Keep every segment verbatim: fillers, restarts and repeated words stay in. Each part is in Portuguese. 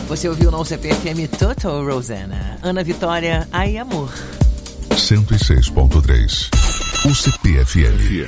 Você ouviu na U C P F M Total Rosanna. Ana Vitória, Ai Amor. cento e seis ponto três. U C P F M.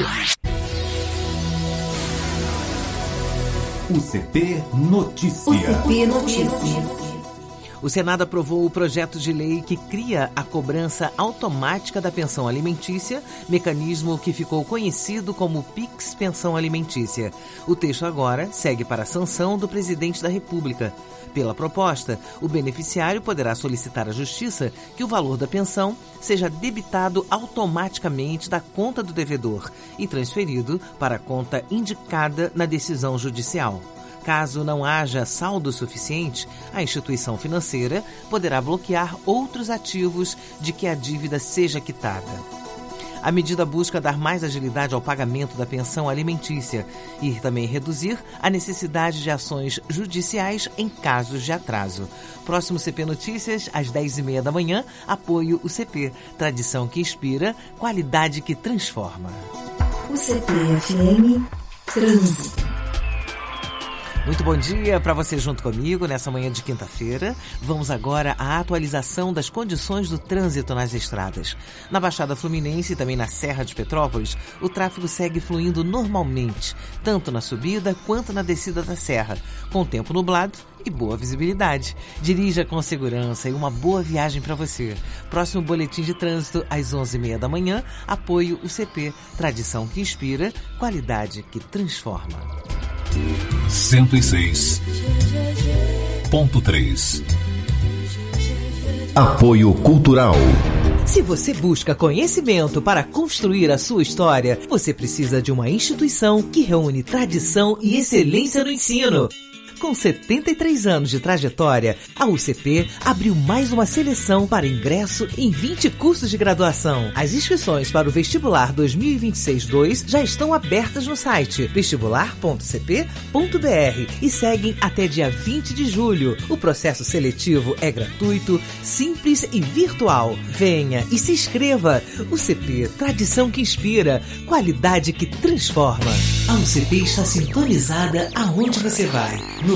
U C P Notícia. U C P Notícia. O Senado aprovou o projeto de lei que cria a cobrança automática da pensão alimentícia, mecanismo que ficou conhecido como Pix Pensão Alimentícia. O texto agora segue para a sanção do presidente da República. Pela proposta, o beneficiário poderá solicitar à Justiça que o valor da pensão seja debitado automaticamente da conta do devedor e transferido para a conta indicada na decisão judicial. Caso não haja saldo suficiente, a instituição financeira poderá bloquear outros ativos de que a dívida seja quitada. A medida busca dar mais agilidade ao pagamento da pensão alimentícia e também reduzir a necessidade de ações judiciais em casos de atraso. Próximo C P Notícias, às dez e meia da manhã, apoio U C P. Tradição que inspira, qualidade que transforma. U C P F M Trânsito. Muito bom dia para você junto comigo nessa manhã de quinta-feira. Vamos agora à atualização das condições do trânsito nas estradas. Na Baixada Fluminense e também na Serra de Petrópolis, o tráfego segue fluindo normalmente, tanto na subida quanto na descida da serra, com tempo nublado e boa visibilidade. Dirija com segurança e uma boa viagem para você. Próximo boletim de trânsito às onze e meia da manhã. Apoio U C P. Tradição que inspira, qualidade que transforma. cento e seis ponto três. Apoio Cultural. Se você busca conhecimento para construir a sua história, você precisa de uma instituição que reúne tradição e excelência no ensino. Com setenta e três anos de trajetória, a U C P abriu mais uma seleção para ingresso em vinte cursos de graduação. As inscrições para o Vestibular dois mil e vinte e seis dois já estão abertas no site vestibular ponto c p ponto b r e seguem até dia vinte de julho. O processo seletivo é gratuito, simples e virtual. Venha e se inscreva. U C P, tradição que inspira, qualidade que transforma. A U C P está sintonizada aonde você vai.